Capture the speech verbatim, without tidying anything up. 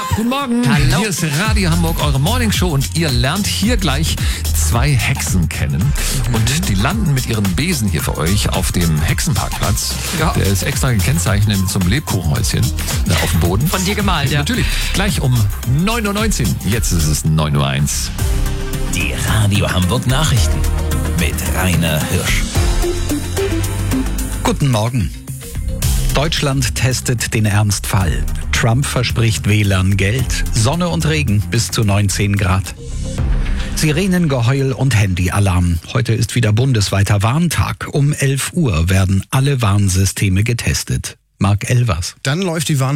Guten Morgen. Hallo. Hier ist Radio Hamburg, eure Morningshow, und ihr lernt hier gleich zwei Hexen kennen. Mhm. Und die landen mit ihren Besen hier für euch auf dem Hexenparkplatz. Ja. Der ist extra gekennzeichnet mit so einem Lebkuchenhäuschen äh, auf dem Boden. Von dir gemalt, ja. Natürlich. Gleich um neun Uhr neunzehn. Jetzt ist es neun Uhr eins. Die Radio Hamburg Nachrichten mit Rainer Hirsch. Guten Morgen. Deutschland testet den Ernstfall. Trump verspricht Wählern Geld, Sonne und Regen bis zu neunzehn Grad. Sirenengeheul und Handyalarm. Heute ist wieder bundesweiter Warntag. Um elf Uhr werden alle Warnsysteme getestet. Marc Elvers. Dann läuft die Warn